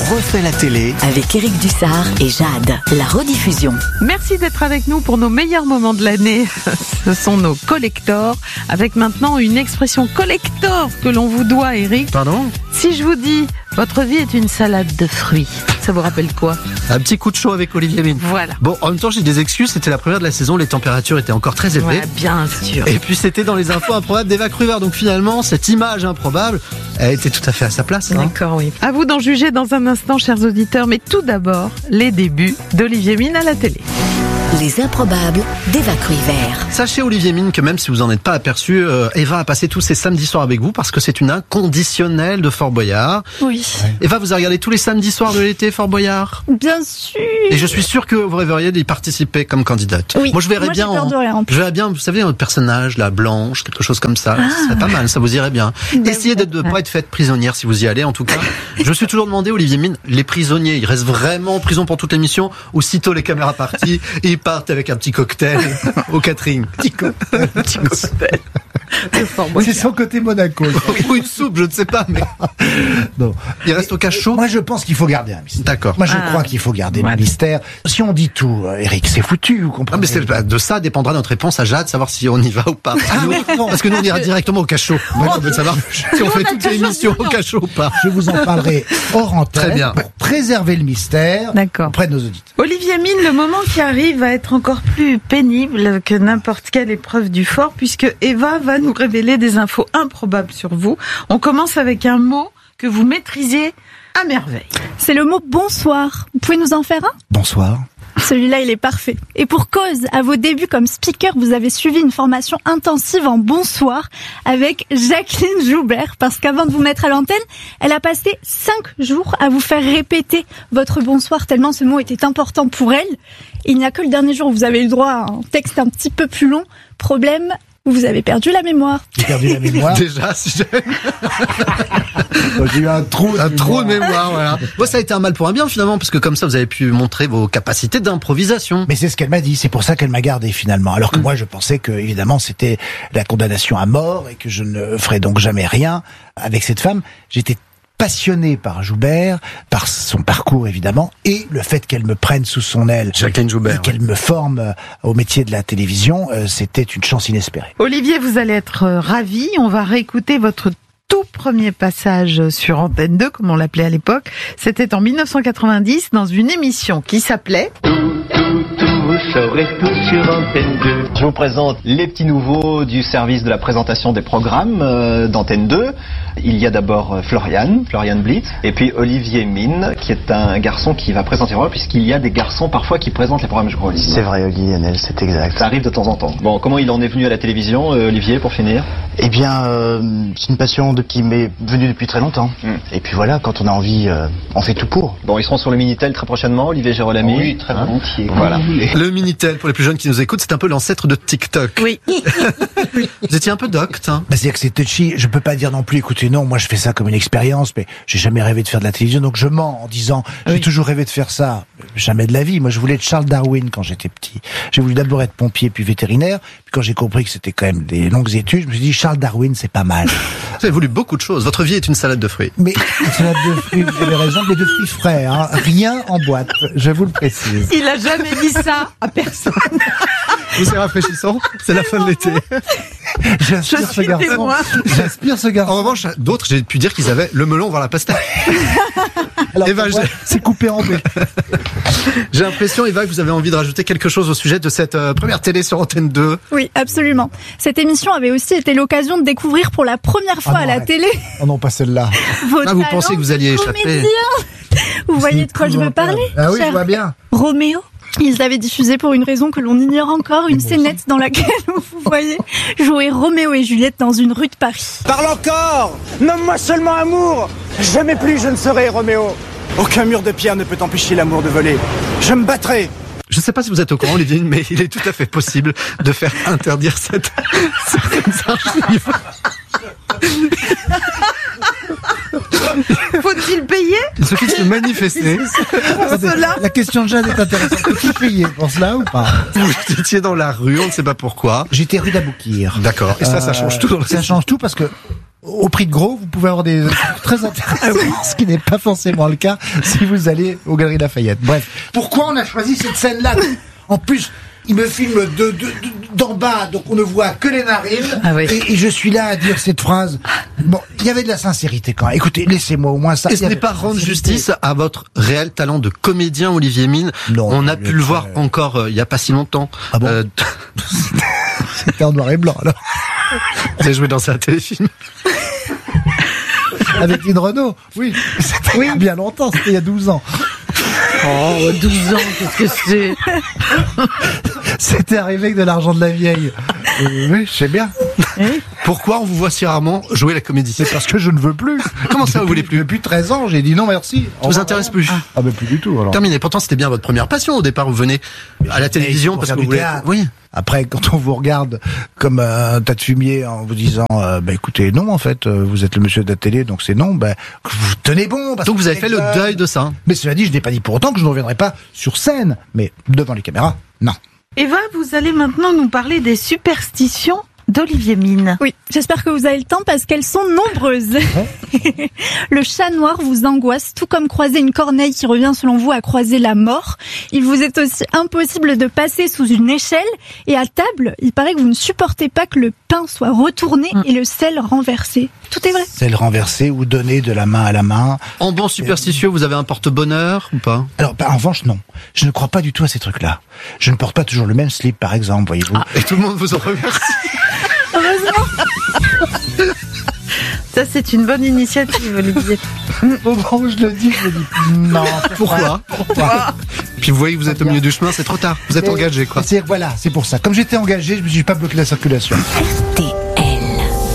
refait la télé avec Éric Dussard et Jade. La rediffusion. Merci d'être avec nous pour nos meilleurs moments de l'année. Ce sont nos collectors, avec maintenant une expression collector que l'on vous doit, Éric. Pardon ? Si je vous dis, votre vie est une salade de fruits, ça vous rappelle quoi ? Un petit coup de chaud avec Olivier Mine. Voilà. Bon, en même temps, j'ai des excuses. C'était la première de la saison. Les températures étaient encore très élevées. Ouais, bien sûr. Et puis, c'était dans les infos improbables d'Eva Cruver. Donc, finalement, cette image improbable, elle était tout à fait à sa place. D'accord, oui. À vous d'en juger dans un instant, chers auditeurs. Mais tout d'abord, les débuts d'Olivier Mine à la télé. Les improbables d'Eva Cruver. Sachez, Olivier Mine, que même si vous en êtes pas aperçu, Eva a passé tous ses samedis soirs avec vous parce que c'est une inconditionnelle de Fort Boyard. Oui. Eva, vous avez regardé tous les samedis soirs de l'été Fort Boyard ? Bien sûr. Et je suis sûr que vous rêveriez d'y participer comme candidate. Oui. Moi, je verrais bien. J'ai peur de rien, en plus. Je verrais bien, vous savez, votre personnage, la blanche, quelque chose comme ça. Ce serait pas mal, ça vous irait bien. Essayez de ne pas être faite prisonnière si vous y allez, en tout cas. Je me suis toujours demandé, Olivier Mine, les prisonniers, ils restent vraiment en prison pour toute l'émission ou sitôt les caméras parties, ils partent avec un petit cocktail au catering. Petit cocktail. C'est son côté Monaco. Ou une soupe, je ne sais pas, mais. Non. Il reste au cachot. Moi, je pense qu'il faut garder un mystère. D'accord. Moi, je crois qu'il faut garder le mystère. Si on dit tout, Éric, c'est foutu, vous Ah, comprenez? mais de ça dépendra notre réponse à Jade, savoir si on y va ou pas. Parce que nous, on ira directement au cachot. Moi, je veux savoir si on fait toutes les émissions au cachot ou pas. Je vous en parlerai hors antenne. Très bien. Pour préserver le mystère auprès de nos auditeurs. Olivier Mine, le moment qui arrive va être encore plus pénible que n'importe quelle épreuve du fort, puisque Eva va nous révéler des infos improbables sur vous. On commence avec un mot que vous maîtrisez à merveille. C'est le mot bonsoir. Vous pouvez nous en faire un ? Bonsoir. Celui-là, il est parfait. Et pour cause, à vos débuts comme speaker, vous avez suivi une formation intensive en bonsoir avec Jacqueline Joubert, parce qu'avant de vous mettre à l'antenne, elle a passé 5 jours à vous faire répéter votre bonsoir, tellement ce mot était important pour elle. Il n'y a que le dernier jour où vous avez eu le droit à un texte un petit peu plus long. Problème, vous avez perdu la mémoire. J'ai perdu la mémoire. Déjà, si j'ai eu un trou de mémoire, voilà. Moi, ça a été un mal pour un bien, finalement, parce que comme ça, vous avez pu montrer vos capacités d'improvisation. Mais c'est ce qu'elle m'a dit, c'est pour ça qu'elle m'a gardé finalement. Alors que moi, je pensais que, évidemment, c'était la condamnation à mort et que je ne ferais donc jamais rien avec cette femme. J'étais passionné par Joubert, par son parcours évidemment, et le fait qu'elle me prenne sous son aile, Jacqueline Joubert, et qu'elle me forme au métier de la télévision, c'était une chance inespérée. Olivier, vous allez être ravi. On va réécouter votre tout premier passage sur Antenne 2, comme on l'appelait à l'époque. C'était en 1990 dans une émission qui s'appelait... Vous saurez tout sur Antenne 2. Je vous présente les petits nouveaux du service de la présentation des programmes d'Antenne 2. Il y a d'abord Florian Blitz, et puis Olivier Mine, qui est un garçon qui va présenter le programme, puisqu'il y a des garçons parfois qui présentent les programmes, je crois, Olivier. C'est vrai, Olivier Lionel, c'est exact. Ça arrive de temps en temps. Bon, comment il en est venu à la télévision, Olivier, pour finir ? Eh bien, c'est une passion qui m'est venue depuis très longtemps. Et puis voilà, quand on a envie, on fait tout pour. Bon, ils seront sur le Minitel très prochainement, Olivier Gérolami. Oui, très volontiers. Voilà. Le Minitel, pour les plus jeunes qui nous écoutent, c'est un peu l'ancêtre de TikTok. Oui. Vous étiez un peu docte, hein. C'est-à-dire que c'est touchy. Je peux pas dire non plus, écoutez, non, moi je fais ça comme une expérience, mais j'ai jamais rêvé de faire de la télévision, donc je mens en disant, j'ai toujours rêvé de faire ça. Jamais de la vie. Moi, je voulais être Charles Darwin quand j'étais petit. J'ai voulu d'abord être pompier, puis vétérinaire. Puis quand j'ai compris que c'était quand même des longues études, je me suis dit, Charles Darwin, c'est pas mal. Vous avez voulu beaucoup de choses. Votre vie est une salade de fruits. Mais une salade de fruits, vous avez raison, mais de fruits frais, hein. Rien en boîte. Je vous le précise. Il a jamais dit ça à personne. C'est rafraîchissant. C'est la fin de l'été. J'inspire ce garçon. témoin. J'inspire ce garçon. En revanche, d'autres, j'ai pu dire qu'ils avaient le melon voir la pastèque. Alors, Eva, c'est coupé en deux. J'ai l'impression, Eva, que vous avez envie de rajouter quelque chose au sujet de cette première télé sur Antenne 2. Oui, absolument. Cette émission avait aussi été l'occasion de découvrir pour la première fois à la télé Oh non, pas celle-là. vos Ah, vous talents pensez que vous alliez de échapper. comédien. Vous voyez de quoi je veux parler, Ah oui, cher je vois bien. Roméo. Ils avaient diffusé pour une raison que l'on ignore encore, une scénette dans laquelle vous voyez jouer Roméo et Juliette dans une rue de Paris. Parle encore! Nomme-moi seulement amour! Jamais plus je ne serai Roméo! Aucun mur de pierre ne peut empêcher l'amour de voler. Je me battrai! Je ne sais pas si vous êtes au courant, Olivier, mais il est tout à fait possible de faire interdire certaines archives. Faut-il payer ? Il suffit de se manifester. La question de Jade est intéressante. Peux-tu payer pour cela ou pas? Vous étiez dans la rue, on ne sait pas pourquoi. J'étais rue d'Aboukir. D'accord. Et ça change tout dans le Ça change tout parce que au prix de gros, vous pouvez avoir des très intéressants, ce qui n'est pas forcément le cas si vous allez aux Galeries Lafayette. Bref, pourquoi on a choisi cette scène-là? En plus, il me filme d'en bas, donc on ne voit que les narines. Ah oui. Et je suis là à dire cette phrase. Bon, il y avait de la sincérité quand même. Écoutez, laissez-moi au moins ça. Et ce n'est pas rendre justice à votre réel talent de comédien, Olivier Mine. Non, on a pu le voir encore il y a pas si longtemps. Ah bon C'était en noir et blanc, alors. Vous avez joué dans un téléfilm. Avec Lynn Renaud. Oui. C'était il y a bien longtemps, c'était il y a 12 ans. Oh, 12 ans, qu'est-ce que c'est? C'était arrivé avec de l'argent de la vieille. Oui, je sais bien. Pourquoi on vous voit si rarement jouer la comédie? C'est parce que je ne veux plus. Comment ça, vous voulez plus? Depuis 13 ans, j'ai dit non merci. Ça vous intéresse plus? Ah ben plus du tout alors. Terminé. Pourtant, c'était bien votre première passion au départ. Vous venez à la télévision parce que vous voulez. Oui. Après, quand on vous regarde comme un tas de fumier en vous disant, écoutez, non, en fait, vous êtes le monsieur de la télé, donc c'est non, vous tenez bon. Parce Donc que vous avez fait le deuil de ça. Mais cela dit, je n'ai pas dit pour autant que je ne reviendrai pas sur scène, mais devant les caméras, non. Eva, vous allez maintenant nous parler des superstitions d'Olivier Mine. Oui, j'espère que vous avez le temps parce qu'elles sont nombreuses. Le chat noir vous angoisse, tout comme croiser une corneille qui revient selon vous à croiser la mort. Il vous est aussi impossible de passer sous une échelle. Et à table, il paraît que vous ne supportez pas que le pain soit retourné et le sel renversé. Tout est vrai. Sel renversé ou donné de la main à la main. En bon superstitieux, vous avez un porte-bonheur ou pas? Alors, en revanche, non. Je ne crois pas du tout à ces trucs-là. Je ne porte pas toujours le même slip, par exemple, voyez-vous. Et tout le monde vous en remercie. Heureusement. Ça, c'est une bonne initiative, Olivier. Au moment où je le dis, je me dis non. Pourquoi? Puis vous voyez que vous êtes au milieu du chemin, c'est trop tard. Vous êtes engagé, quoi. Voilà, c'est pour ça. Comme j'étais engagé, je me suis pas bloqué la circulation. RTL.